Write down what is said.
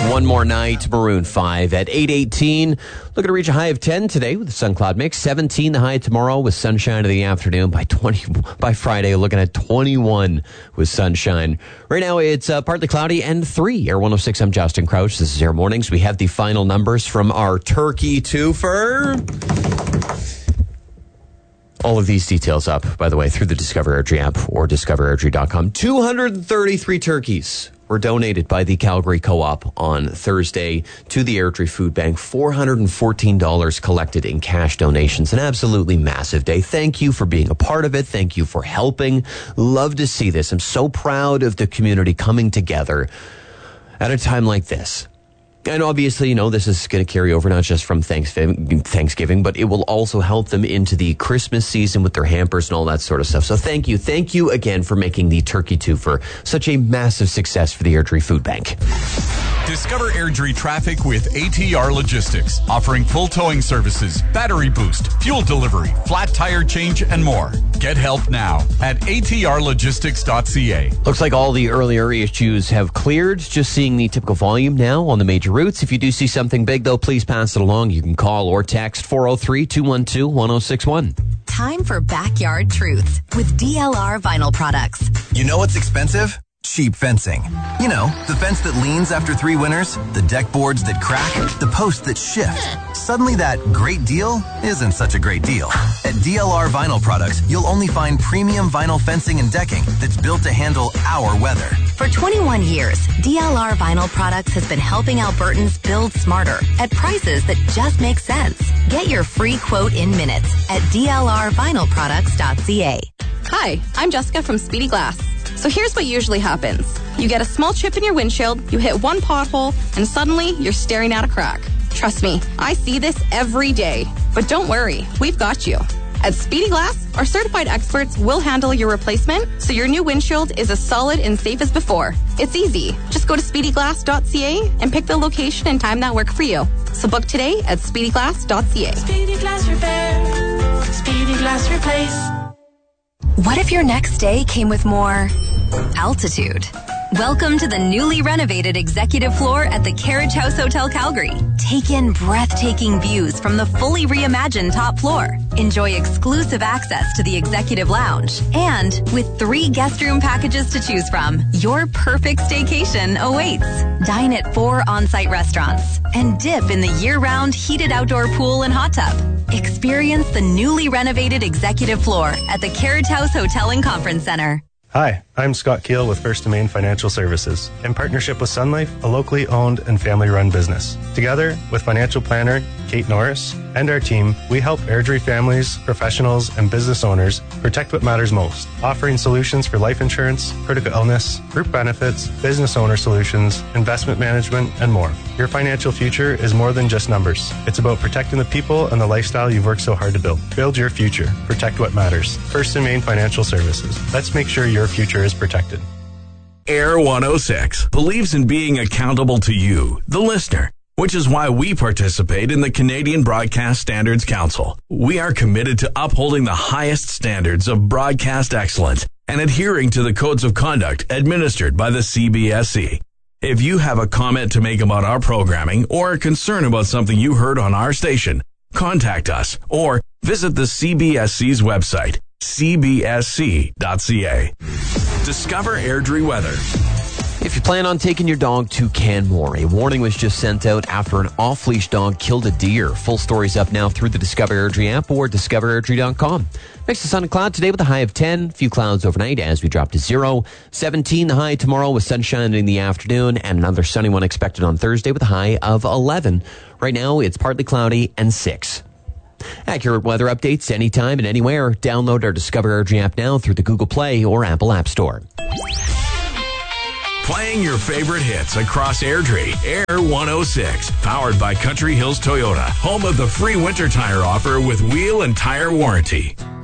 One More Night, Maroon 5 at 8:18. Looking to reach a high of 10 today with the sun cloud mix. 17 the high tomorrow with sunshine in the afternoon. By Friday, looking at 21 with sunshine. Right now, it's partly cloudy and 3. Air 106, I'm Justin Crouch. This is Air Mornings. We have the final numbers from our turkey twofer. All of these details up, by the way, through the Discover Airdrie app or discoverairdrie.com. 233 turkeys were donated by the Calgary Co-op on Thursday to the Airdrie Food Bank. $414 collected in cash donations. An absolutely massive day. Thank you for being a part of it. Thank you for helping. Love to see this. I'm so proud of the community coming together at a time like this. And obviously, this is going to carry over not just from Thanksgiving, but it will also help them into the Christmas season with their hampers and all that sort of stuff. So thank you. Thank you again for making the Turkey Twofer such a massive success for the Airdrie Food Bank. Discover Airdrie traffic with ATR Logistics, offering full towing services, battery boost, fuel delivery, flat tire change, and more. Get help now at atrlogistics.ca. Looks like all the earlier issues have cleared. Just seeing the typical volume now on the major routes. If you do see something big, though, please pass it along. You can call or text 403-212-1061. Time for Backyard Truths with DLR Vinyl Products. You know what's expensive? Cheap fencing. You know, the fence that leans after 3 winters, the deck boards that crack, the posts that shift. Suddenly that great deal isn't such a great deal. At DLR Vinyl Products, you'll only find premium vinyl fencing and decking that's built to handle our weather. For 21 years, DLR Vinyl Products has been helping Albertans build smarter at prices that just make sense. Get your free quote in minutes at dlrvinylproducts.ca. Hi, I'm Jessica from Speedy Glass. So here's what usually happens. You get a small chip in your windshield, you hit one pothole, and suddenly you're staring at a crack. Trust me, I see this every day. But don't worry, we've got you. At Speedy Glass, our certified experts will handle your replacement so your new windshield is as solid and safe as before. It's easy. Just go to speedyglass.ca and pick the location and time that work for you. So book today at speedyglass.ca. Speedy Glass Repair. Speedy Glass Replace. What if your next day came with more altitude? Welcome to the newly renovated executive floor at the Carriage House Hotel Calgary. Take in breathtaking views from the fully reimagined top floor. Enjoy exclusive access to the executive lounge. And with 3 guest room packages to choose from, your perfect staycation awaits. Dine at 4 on-site restaurants and dip in the year-round heated outdoor pool and hot tub. Experience the newly renovated executive floor at the Carriage House Hotel and Conference Center. Hi, I'm Scott Keel with First & Main Financial Services, in partnership with Sun Life, a locally owned and family-run business. Together with financial planner Kate Norris and our team, we help Airdrie families, professionals, and business owners protect what matters most, offering solutions for life insurance, critical illness, group benefits, business owner solutions, investment management, and more. Your financial future is more than just numbers. It's about protecting the people and the lifestyle you've worked so hard to build. Build your future. Protect what matters. First & Main Financial Services. Let's make sure your future is protected. Air 106 believes in being accountable to you, the listener, which is why we participate in the Canadian Broadcast Standards Council. We are committed to upholding the highest standards of broadcast excellence and adhering to the codes of conduct administered by the CBSC. If you have a comment to make about our programming or a concern about something you heard on our station, contact us or visit the CBSC's website, cbsc.ca. Discover Airdrie weather. If you plan on taking your dog to Canmore, a warning was just sent out after an off-leash dog killed a deer. Full story's up now through the Discover Airdrie app or discoverairdrie.com. Mix of sun and cloud today with a high of 10. Few clouds overnight as we drop to 0. 17 the high tomorrow with sunshine in the afternoon, and another sunny one expected on Thursday with a high of 11. Right now it's partly cloudy and 6. Accurate weather updates anytime and anywhere. Download our Discover Airdrie app now through the Google Play or Apple App Store. Playing your favorite hits across Airdrie. Air 106. Powered by Country Hills Toyota. Home of the free winter tire offer with wheel and tire warranty.